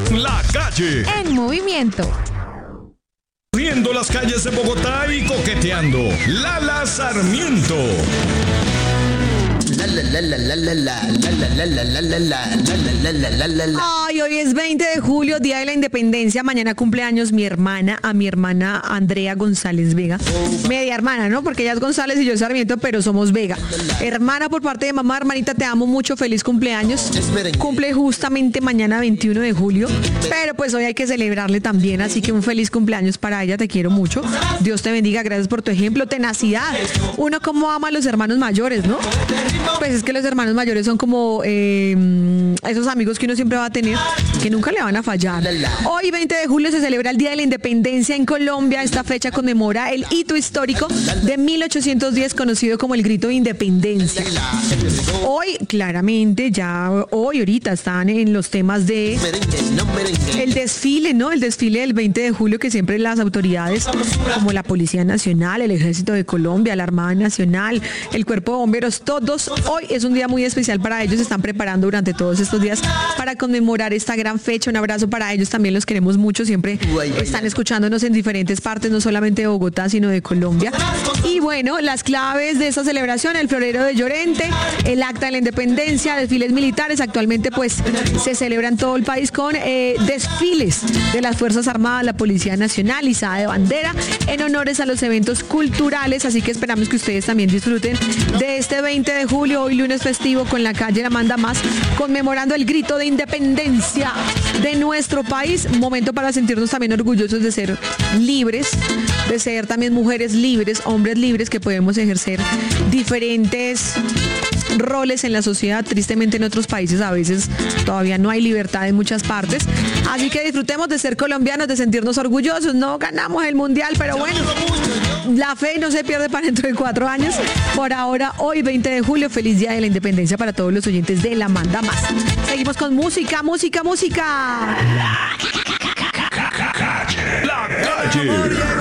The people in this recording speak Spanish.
La Calle. En movimiento. Riendo las calles de Bogotá y coqueteando. Lala Sarmiento. Ay, hoy es 20 de julio, Día de la Independencia. Mañana cumpleaños mi hermana Andrea González Vega. Media hermana, ¿no? Porque ella es González y yo Sarmiento, pero somos Vega. Hermana por parte de mamá, hermanita, te amo mucho, feliz cumpleaños. Cumple justamente mañana 21 de julio, pero pues hoy hay que celebrarle también, así que un feliz cumpleaños para ella, te quiero mucho. Dios te bendiga, gracias por tu ejemplo, tenacidad. Uno como ama a los hermanos mayores, ¿no? Pues es que los hermanos mayores son como esos amigos que uno siempre va a tener, que nunca le van a fallar. Hoy, 20 de julio, se celebra el Día de la Independencia en Colombia. Esta fecha conmemora el hito histórico de 1810, conocido como el Grito de Independencia. Hoy, claramente, ahorita están en los temas de el desfile, ¿no? El desfile del 20 de julio, que siempre las autoridades, como la Policía Nacional, el Ejército de Colombia, la Armada Nacional, el Cuerpo de Bomberos, todos, hoy es un día muy especial para ellos, se están preparando durante todos estos días para conmemorar esta gran fecha. Un abrazo para ellos, también los queremos mucho, siempre están escuchándonos en diferentes partes, no solamente de Bogotá, sino de Colombia. Y bueno, las claves de esta celebración: el florero de Llorente, el acta de la independencia, desfiles militares. Actualmente pues se celebra en todo el país con desfiles de las Fuerzas Armadas, la Policía Nacional, izada de bandera, en honores a los eventos culturales, así que esperamos que ustedes también disfruten de este 20 de julio, hoy lunes festivo, con la calle La Manda Más, conmemorando el grito de independencia de nuestro país. Momento para sentirnos también orgullosos de ser libres, de ser también mujeres libres, hombres libres, que podemos ejercer diferentes roles en la sociedad. Tristemente en otros países a veces todavía no hay libertad en muchas partes, así que disfrutemos de ser colombianos, de sentirnos orgullosos. No ganamos el mundial, pero bueno, la fe no se pierde para dentro de 4 años. Por ahora, hoy 20 de julio, feliz Día de la Independencia para todos los oyentes de La Manda Más. Seguimos con música. La Calle.